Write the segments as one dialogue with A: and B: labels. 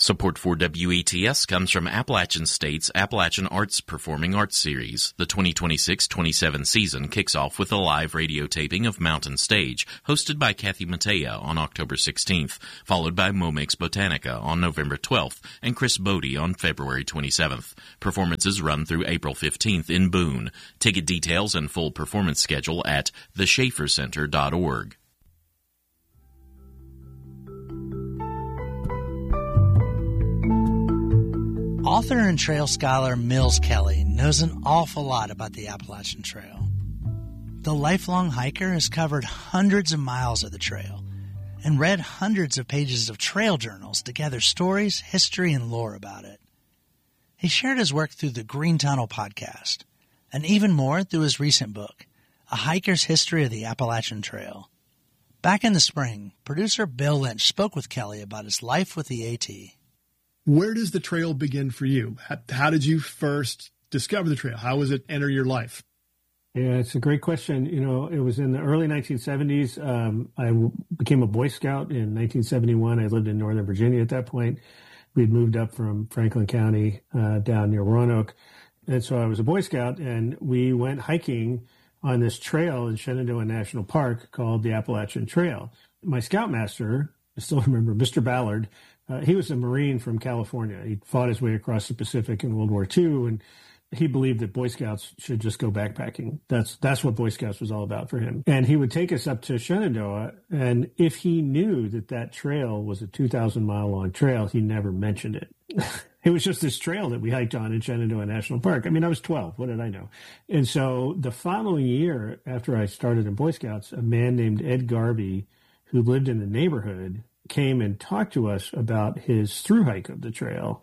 A: Support for WETS comes from Appalachian State's Appalachian Arts Performing Arts Series. The 2026-27 season kicks off with a live radio taping of Mountain Stage, hosted by Kathy Mattea on October 16th, followed by Momix Botanica on November 12th and Chris Bodie on February 27th. Performances run through April 15th in Boone. Ticket details and full performance schedule at theschaeffercenter.org.
B: Author and trail scholar Mills Kelly knows an awful lot about the Appalachian Trail. The lifelong hiker has covered hundreds of miles of the trail and read hundreds of pages of trail journals to gather stories, history, and lore about it. He shared his work through the Green Tunnel podcast, and even more through his recent book, A Hiker's History of the Appalachian Trail. Back in the spring, producer Bill Lynch spoke with Kelly about his life with the AT.
C: Where does the trail begin for you? How did you first discover the trail? How does it enter your life?
D: Yeah, it's a great question. You know, it was in the early 1970s. I became a Boy Scout in 1971. I lived in Northern Virginia at that point. We'd moved up from Franklin County down near Roanoke. And so I was a Boy Scout, and we went hiking on this trail in Shenandoah National Park called the Appalachian Trail. My scoutmaster, I still remember, Mr. Ballard, he was a Marine from California. He fought his way across the Pacific in World War II, and he believed that Boy Scouts should just go backpacking. That's what Boy Scouts was all about for him. And he would take us up to Shenandoah, and if he knew that that trail was a 2,000-mile-long trail, he never mentioned it. It was just this trail that we hiked on in Shenandoah National Park. I mean, I was 12. What did I know? And so the following year, after I started in Boy Scouts, a man named Ed Garvey, who lived in the neighborhood, came and talked to us about his through hike of the trail.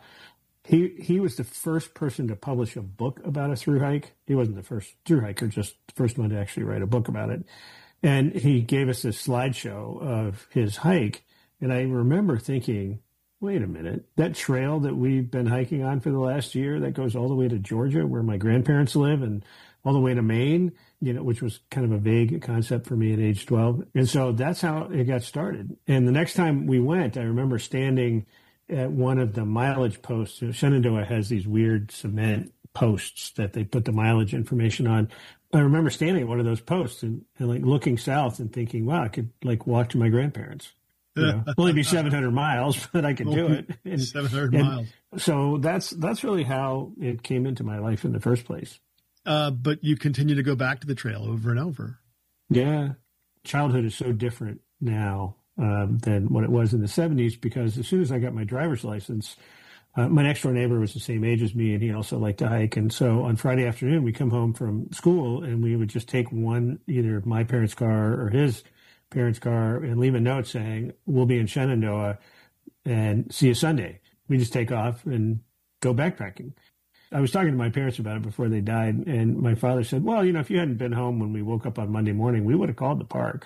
D: He was the first person to publish a book about a through hike. He wasn't the first through hiker, just the first one to actually write a book about it. And he gave us this slideshow of his hike. And I remember thinking, wait a minute, that trail that we've been hiking on for the last year, that goes all the way to Georgia, where my grandparents live, and all the way to Maine, you know, which was kind of a vague concept for me at age 12. And so that's how it got started. And the next time we went, I remember standing at one of the mileage posts. Shenandoah has these weird cement posts that they put the mileage information on. I remember standing at one of those posts and like looking south and thinking, wow, I could like walk to my grandparents. You know, only be 700 miles, but I could do it. And,
C: 700 miles.
D: So that's really how it came into my life in the first place.
C: But you continue to go back to the trail over and over.
D: Yeah. Childhood is so different now than what it was in the 70s, because as soon as I got my driver's license, my next door neighbor was the same age as me, and he also liked to hike. And so on Friday afternoon, we come home from school, and we would just take either my parents' car or his parents' car, and leave a note saying, we'll be in Shenandoah and see you Sunday. We just take off and go backpacking. I was talking to my parents about it before they died, and my father said, well, you know, if you hadn't been home when we woke up on Monday morning, we would have called the park.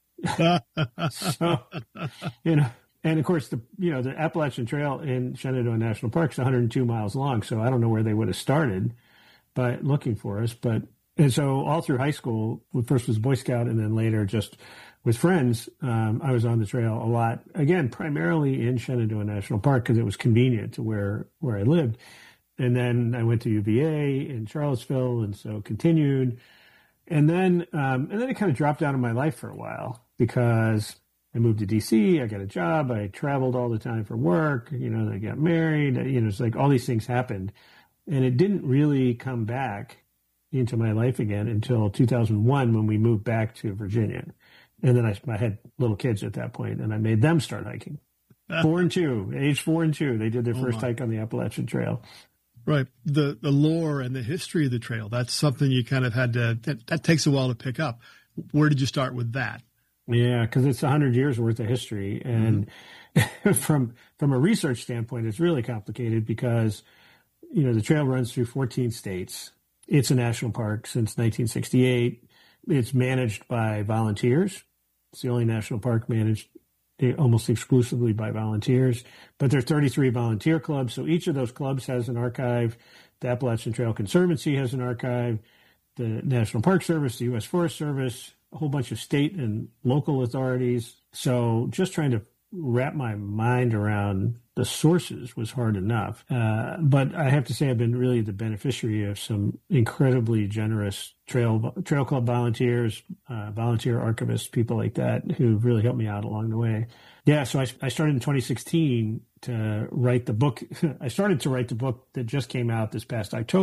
D: So, you know, and of course, the Appalachian Trail in Shenandoah National Park is 102 miles long, so I don't know where they would have started by looking for us. And so all through high school, first was Boy Scout, and then later just with friends, I was on the trail a lot, again, primarily in Shenandoah National Park because it was convenient to where I lived. And then I went to UVA in Charlottesville, and so continued. And then it kind of dropped out of my life for a while because I moved to DC, I got a job, I traveled all the time for work, you know, I got married, you know, it's like all these things happened. And it didn't really come back into my life again until 2001 when we moved back to Virginia. And then I had little kids at that point, and I made them start hiking. Age 4 and 2, they did their first hike on the Appalachian Trail.
C: Right. The lore and the history of the trail, that's something you kind of had to, that takes a while to pick up. Where did you start with that?
D: Yeah, because it's 100 years worth of history. And from a research standpoint, it's really complicated because, you know, the trail runs through 14 states. It's a national park since 1968. It's managed by volunteers. It's the only national park managed almost exclusively by volunteers, but there are 33 volunteer clubs. So each of those clubs has an archive. The Appalachian Trail Conservancy has an archive. The National Park Service, the U.S. Forest Service, a whole bunch of state and local authorities. So just trying to wrap my mind around the sources was hard enough. But I have to say I've been really the beneficiary of some incredibly generous trail club volunteers, volunteer archivists, people like that who've really helped me out along the way. Yeah, so I started in 2016 to write the book. I started to write the book that just came out this past October.